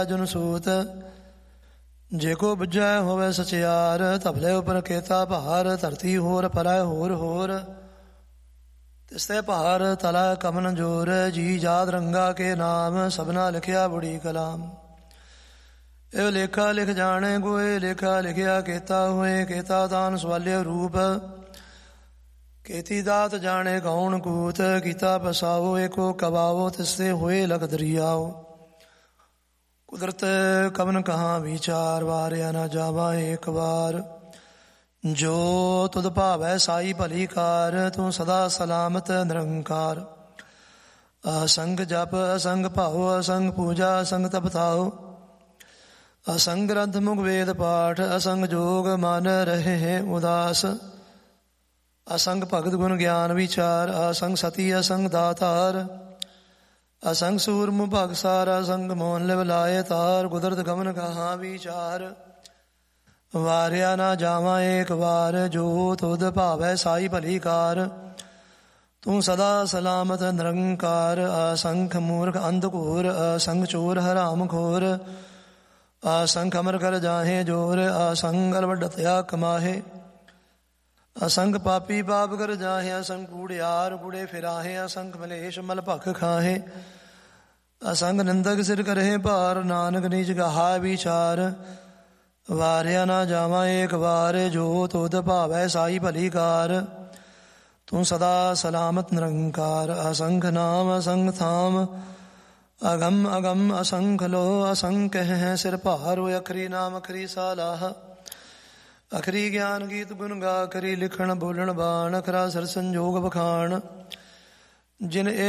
ਜੁਨ ਸੂਤ ਜੇ ਕੋ ਬੁੱਝੈ ਹੋਵੇ ਸਚਿਆਰ। ਧਬਲੇ ਉਪਰ ਕੇਤਾ ਭਾਰ ਧਰਤੀ ਹੋਰ ਪਰੈ ਹੋਰ ਹੋਰ। ਤਿਸਤੇ ਭਾਰ ਤਲਾ ਕਮਨ ਜੋਰ ਜੀ ਜਾਤ ਰੰਗਾ ਕੇ ਨਾਮ। ਸਭਨਾ ਲਿਖਿਆ ਬੁੜੀ ਕਲਾਮ ਇਹ ਲੇਖਾ ਲਿਖ ਜਾਣੇ ਗੋਏ। ਲੇਖਾ ਲਿਖਿਆ ਕੇਤਾ ਹੋਏ ਕੇਤਾ ਤਾਨ ਸਵਾਲਿਆ ਰੂਪ। ਕੇਤੀ ਦਾਤ ਜਾਣੇ ਕੌਣ ਕੂਤ। ਕੀਤਾ ਪਸਾਵੋ ਏਕੋ ਕਬਾਵੋ ਤਿਸਤੇ ਹੋਏ ਲਖ ਦਰਿਆਓ। ਕੁਦਰਤ ਕਵਨ ਕਹਾਂ ਵਿਚਾਰ ਵਾਰਿਆ ਨਾ ਜਾਵਾ ਏਕ ਵਾਰ। ਜੋ ਤੁਧ ਭਾਵੈ ਸਾਈ ਭਲੀ ਕਾਰ ਤੂੰ ਸਦਾ ਸਲਾਮਤ ਨਿਰੰਕਾਰ। ਅਸੰਗ ਜਪ ਅਸੰਗ ਭਾਉ ਅਸੰਗ ਪੂਜਾ ਅਸੰਗ ਤਪਤਾਉ। ਅਸੰਗ ਗ੍ਰੰਥ ਮੁਗ ਵੇਦ ਪਾਠ ਅਸੰਗ ਜੋਗ ਮਨ ਰਹੇ ਉਦਾਸ। ਅਸੰਗ ਭਗਤ ਗੁਣ ਗਿਆਨ ਵਿਚਾਰ ਅਸੰਗ ਸਤੀ ਅਸੰਗ ਦਾਤਾਰ। ਅਸੰਗ ਸੂਰਮ ਭਗਸਾਰ ਅਸੰਗ ਮੋਹਨ ਲਿਵ ਲਾਏ ਤਾਰ। ਕੁਦਰਤ ਗਮਨ ਕਹਾਂ ਵਿਚਾਰ ਵਾਰਿਆ ਨਾ ਜਾਵਾਂ ਏਕ ਵਾਰ। ਜੋ ਤੁਧ ਭਾਵੈ ਸਾਈ ਭਲੀ ਕਾਰ ਤੂੰ ਸਦਾ ਸਲਾਮਤ ਨਿਰੰਕਾਰ। ਅਸੰਖ ਮੂਰਖ ਅੰਧ ਘੋਰ ਅਸੰਗ ਚੋਰ ਹਰਾਮ ਖੋਰ। ਅਸੰਖ ਅਮਰ ਕਰ ਜਾਹੇ ਜੋਰ ਅਸੰਗ ਅਲਵਡਤਿਆ ਕਮਾਹੇ। ਅਸੰਗ ਪਾਪੀ ਪਾਪ ਕਰ ਜਾਹੇ ਅਸੰਗ ਕੂੜਿਆਰ ਕੂੜੇ ਫਿਰਾਹੇ। ਅਸੰਖ ਮਲੇਸ਼ ਮਲ ਭਖ ਖਾਹੇ ਅਸੰਗ ਨਿੰਦਕ ਸਿਰ ਕਰਹਿ ਭਾਰ। ਨਾਨਕ ਨੀਚ ਗਹਾ ਵਿਚਾਰ ਵਾਰਿਆ ਨਾ ਜਾਵਾਂ ਏਕ ਵਾਰ। ਜੋ ਤੁਧ ਭਾਵੈ ਸਾਈ ਭਲੀ ਕਾਰ ਤੂੰ ਸਦਾ ਸਲਾਮਤ ਨਿਰੰਕਾਰ। ਅਸੰਖ ਨਾਮ ਅਸੰਖ ਥਾਮ ਅਗਮ ਅਗਮ ਅਸੰਖ ਲੋ। ਅਸੰਖ ਹੈ ਸਿਰ ਭਾਰੋ ਅਖਰੀ ਨਾਮ ਅਖਰੀ ਸਾਲਾਹ। ਅਖਰੀ ਗਿਆਨ ਗੀਤ ਗੁਣ ਗਾ ਕਰੀ ਲਿਖਣ ਬੋਲਣ ਬਾਣ। ਅਖਰਾ ਸਰ ਸੰਜੋਗ ਬਖਾਣ ਜਿਨ